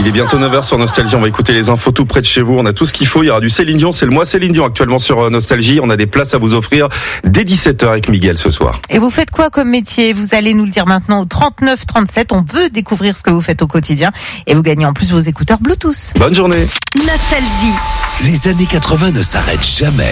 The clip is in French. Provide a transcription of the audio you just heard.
Il est bientôt 9h sur Nostalgie, on va écouter les infos tout près de chez vous, on a tout ce qu'il faut, il y aura du Céline Dion, c'est le mois Céline Dion actuellement sur Nostalgie, on a des places à vous offrir dès 17h avec Miguel ce soir. Et vous faites quoi comme métier? Vous allez nous le dire maintenant au 39 37, on veut découvrir ce que vous faites au quotidien et vous gagnez en plus vos écouteurs Bluetooth. Bonne journée. Nostalgie. Les années 80 ne s'arrêtent jamais.